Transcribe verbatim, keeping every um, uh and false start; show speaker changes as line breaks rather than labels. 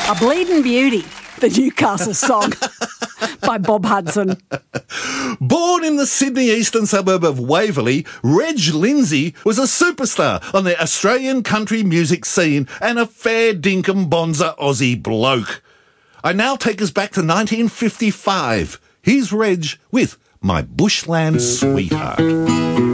A Bleeding Beauty, the Newcastle song by Bob Hudson.
Born in the Sydney eastern suburb of Waverley, Reg Lindsay was a superstar on the Australian country music scene and a fair dinkum bonza Aussie bloke. I now take us back to nineteen fifty-five. Here's Reg with My Bushland Sweetheart.